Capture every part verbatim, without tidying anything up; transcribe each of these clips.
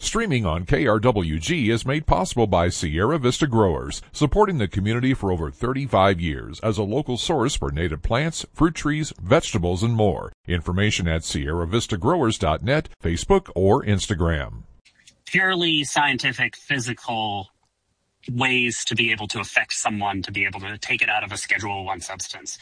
Streaming on K R W G is made possible by Sierra Vista Growers, supporting the community for over thirty-five years as a local source for native plants, fruit trees, vegetables, and more. Information at sierra vista growers dot net, Facebook, or Instagram. Purely scientific, physical ways to be able to affect someone, to be able to take it out of a Schedule One substance.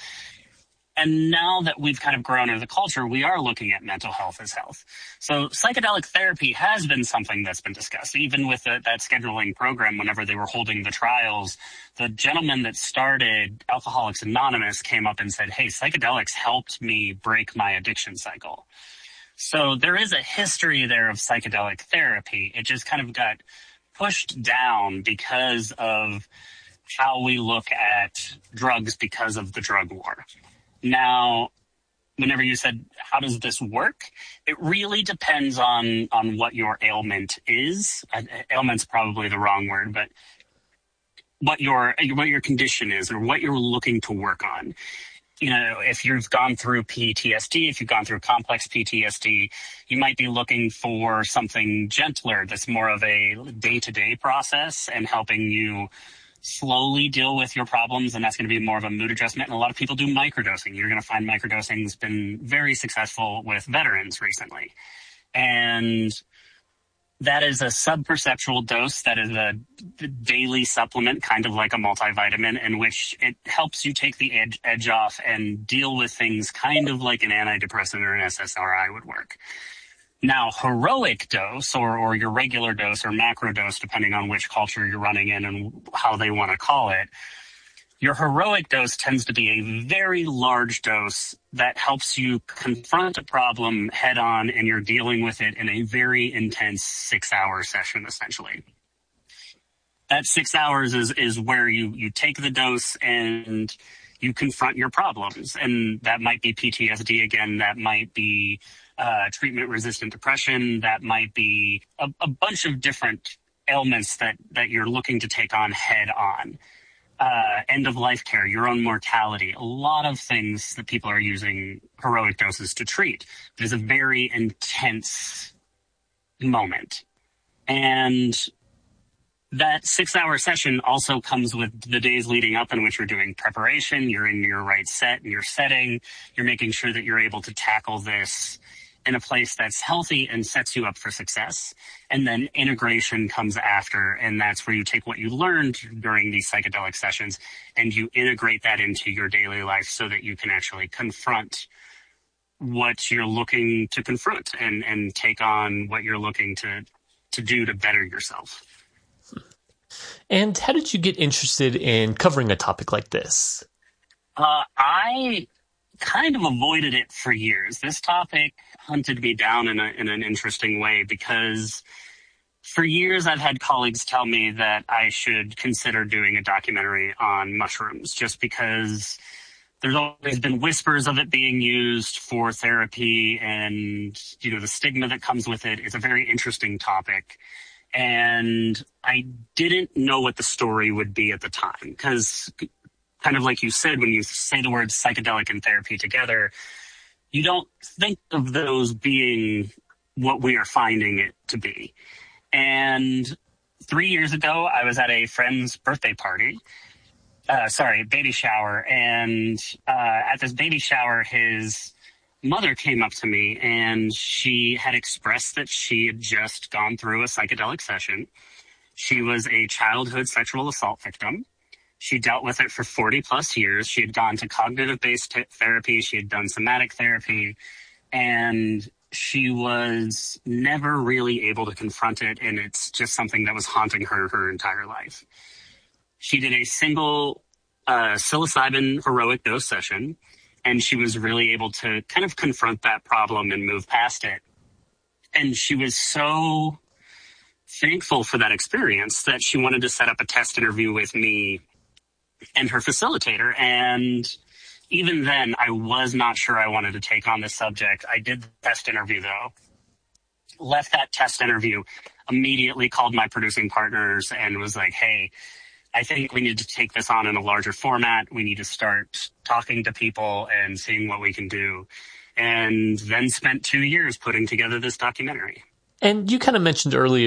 And now that we've kind of grown as a culture, we are looking at mental health as health. So psychedelic therapy has been something that's been discussed. Even with the, that scheduling program, whenever they were holding the trials, the gentleman that started Alcoholics Anonymous came up and said, hey, psychedelics helped me break my addiction cycle. So there is a history there of psychedelic therapy. It just kind of got pushed down because of how we look at drugs because of the drug war. Now, whenever you said, how does this work? It really depends on, on what your ailment is. Uh, ailment's probably the wrong word, but what your, what your condition is or what you're looking to work on. You know, if you've gone through P T S D, if you've gone through complex P T S D, you might be looking for something gentler that's more of a day-to-day process and helping you slowly deal with your problems, and that's going to be more of a mood adjustment. And a lot of people do microdosing. You're going to find microdosing has been very successful with veterans recently. And that is a subperceptual dose. That is a daily supplement, kind of like a multivitamin, in which it helps you take the edge, edge off and deal with things kind of like an antidepressant or an S S R I would work. Now, heroic dose or, or your regular dose or macro dose, depending on which culture you're running in and how they want to call it, your heroic dose tends to be a very large dose that helps you confront a problem head on, and you're dealing with it in a very intense six-hour session, essentially. That six hours is, is where you, you take the dose and you confront your problems. And that might be P T S D again, that might be Uh, treatment-resistant depression, that might be a, a bunch of different ailments that, that you're looking to take on head-on. Uh, end-of-life care, your own mortality, a lot of things that people are using heroic doses to treat. It is a very intense moment. And that six-hour session also comes with the days leading up in which you're doing preparation, you're in your right set and your setting, you're making sure that you're able to tackle this in a place that's healthy and sets you up for success. And then integration comes after, and that's where you take what you learned during these psychedelic sessions and you integrate that into your daily life so that you can actually confront what you're looking to confront and, and take on what you're looking to, to do to better yourself. And how did you get interested in covering a topic like this? Uh, I kind of avoided it for years. This topic hunted me down in, a, in an interesting way because for years I've had colleagues tell me that I should consider doing a documentary on mushrooms just because there's always been whispers of it being used for therapy, and, you know, the stigma that comes with it is a very interesting topic. And I didn't know what the story would be at the time because, kind of like you said, when you say the words psychedelic and therapy together, you don't think of those being what we are finding it to be. And three years ago, I was at a friend's birthday party, uh, sorry, baby shower. And uh, at this baby shower, his mother came up to me and she had expressed that she had just gone through a psychedelic session. She was a childhood sexual assault victim. She dealt with it for forty plus years. She had gone to cognitive-based t- therapy. She had done somatic therapy, and she was never really able to confront it. And it's just something that was haunting her her entire life. She did a single uh, psilocybin heroic dose session, and she was really able to kind of confront that problem and move past it. And she was so thankful for that experience that she wanted to set up a test interview with me and her facilitator. And even then, I was not sure I wanted to take on this subject. I did the test interview, though. Left that test interview, immediately called my producing partners and was like, hey, I think we need to take this on in a larger format. We need to start talking to people and seeing what we can do. And then spent two years putting together this documentary. And you kind of mentioned earlier